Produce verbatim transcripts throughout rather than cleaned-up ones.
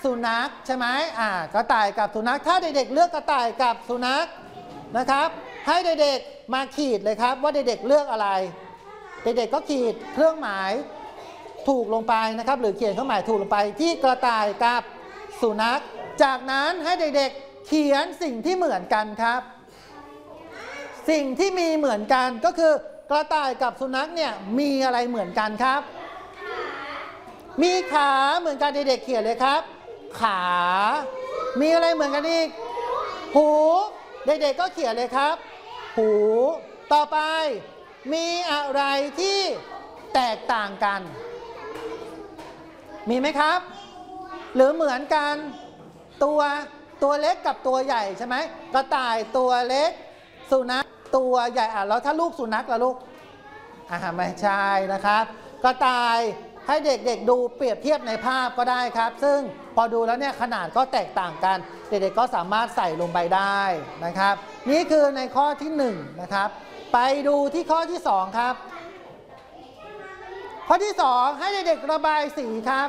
สุนัขใช่ไหมอ่ากระต่ายกับสุนัขถ้าเด็กๆเลือกกระต่ายกับสุนัขนะครับให้เด็กๆมาขีดเลยครับว่าเด็กๆเลือกอะไรเด็กๆก็ขีดเครื่องหมายถูกลงไปนะครับหรือเขียนเครื่องหมายถูกลงไปที่กระต่ายกับสุนัขจากนั้นให้เด็กๆเขียนสิ่งที่เหมือนกันครับสิ่งที่มีเหมือนกันก็คือกระต่ายกับสุนัขเนี่ยมีอะไรเหมือนกันครับมีขาเหมือนกันเด็กๆเขียนเลยครับขามีอะไรเหมือนกันอีกหูเด็กๆก็เขียนเลยครับหูต่อไปมีอะไรที่แตกต่างกันมีไหมครับหรือเหมือนกันตัวตัวเล็กกับตัวใหญ่ใช่ไหมกระต่ายตัวเล็กสุนัขตัวใหญ่อ่ะแล้วถ้าลูกสุนัขล่ะลูกอ่าไม่ใช่นะครับกระต่ายให้เด็กๆดูเปรียบเทียบในภาพก็ได้ครับซึ่งพอดูแล้วเนี่ยขนาดก็แตกต่างกันเด็กๆก็สามารถใส่ลงไปได้นะครับนี่คือในข้อที่หนึ่งนะครับไปดูที่ข้อที่สองครับข้อที่สองให้เด็กๆระบายสีครับ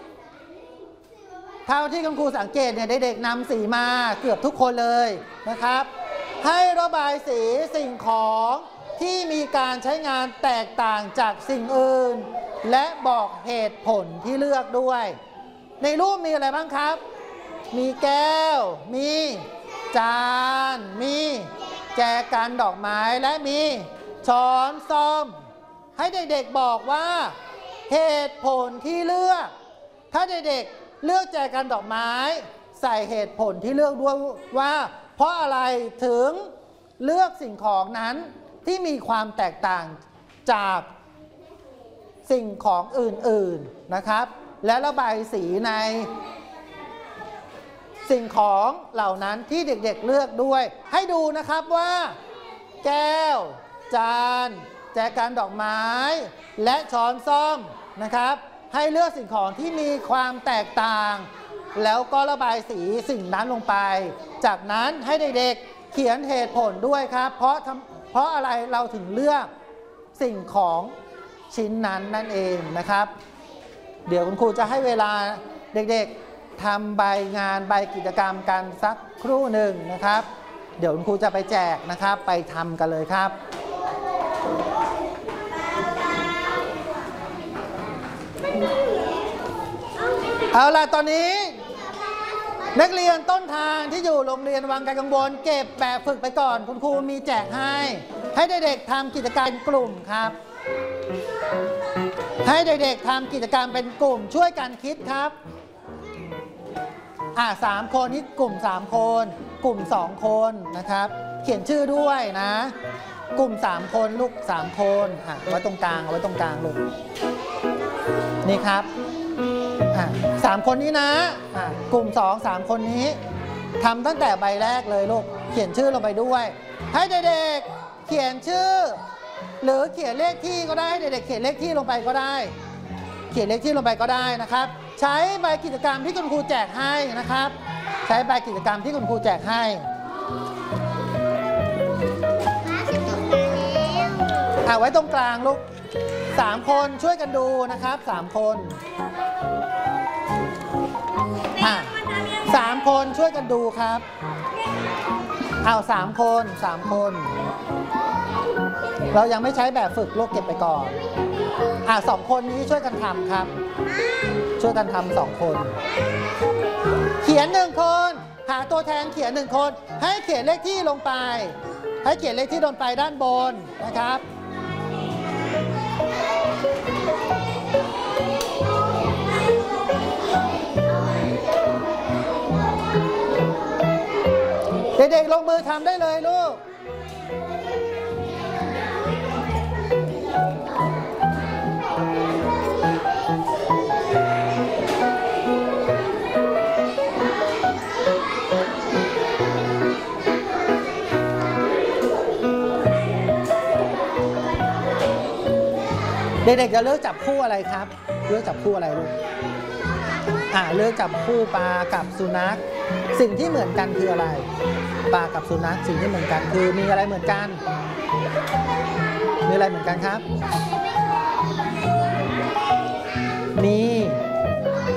เท่าที่คุณครูสังเกตเนี่ยเด็กๆนำสีมาเกือบทุกคนเลยนะครับให้ระบายสีสิ่งของที่มีการใช้งานแตกต่างจากสิ่งอื่นและบอกเหตุผลที่เลือกด้วยในรูปมีอะไรบ้างครับมีแก้วมีจานมีแจกันดอกไม้และมีช้อนส้อมให้เด็กๆบอกว่าเหตุผลที่เลือกถ้าเด็กๆเลือกแจกันดอกไม้ใส่เหตุผลที่เลือกด้วยว่าเพราะอะไรถึงเลือกสิ่งของนั้นที่มีความแตกต่างจากสิ่งของอื่นๆนะครับและระบายสีในสิ่งของเหล่านั้นที่เด็กๆเลือกด้วยให้ดูนะครับว่าแก้วจานแจกันดอกไม้และช้อนส้อมนะครับให้เลือกสิ่งของที่มีความแตกต่างแล้วก็ระบายสีสิ่งนั้นลงไปจากนั้นให้เด็กๆเขียนเหตุผลด้วยครับเพราะเพราะอะไรเราถึงเลือกสิ่งของชิ้นนั้นนั่นเองนะครับเดี๋ยวคุณครูจะให้เวลาเด็กๆทำใบงานใบกิจกรรมกันสักครู่หนึ่งนะครับเดี๋ยวคุณครูจะไปแจกนะครับไปทำกันเลยครับเอาล่ะตอนนี้นักเรียนต้นทางที่อยู่โรงเรียนวังไกลกังวลเก็บแบบฝึกไปก่อนคุณครูมีแจกให้ให้เด็กๆทำกิจกรรมกลุ่มครับให้เด็กๆทำกิจกรรมเป็นกลุ่มช่วยกันคิดครับอ่าสามคนนี่กลุ่มสามคนกลุ่มสองคนนะครับเขียนชื่อด้วยนะกลุ่มสามคนลูกสามคนอ่ะไว้ตรงกลางเอาไว้ตรงกลางลูกนี่ครับอ่ะสามคนนี้นะอ่ะกลุ่มสองสามคนนี้ทำตั้งแต่ใบแรกเลยลูกเขียนชื่อลงไปด้วยให้เด็กๆเขียนชื่อหรือเขียนเลขที่ก็ได้ให้เด็กๆเขียนเลขที่ลงไปก็ได้เขียนเลขที่ลงไปก็ได้นะครับใช้ใบกิจกรรมที่คุณครูแจกให้นะครับใช้ใบกิจกรรมที่คุณครูแจกให้เอาไว้ตรงกลางลูกสามคนช่วยกันดูนะครับสามคนอ่ะสามคนช่วยกันดูครับเอาสามคนสามคนเรายังไม่ใช้แบบฝึกลูกเก็บไปก่อนอ่ะสองคนนี้ช่วยกันทำครับช่วยกันทำสองคนเขียนหนึ่งคนหาตัวแทนเขียนหนึ่งคนให้เขียนเลขที่ลงไปให้เขียนเลขที่ลงไปด้านบนนะครับเด็กๆลงมือทำได้เลยลูกเด็กๆจะเลือกจับคู่อะไรครับเลือกจับคู่อะไรลูกอ่าเลือกจับคู่ปลากับสุนัขสิ่งที่เหมือนกันคืออะไรปลากับสุนัขสิ่งที่เหมือนกันคือมีอะไรเหมือนกันมีอะไรเหมือนกันครับมี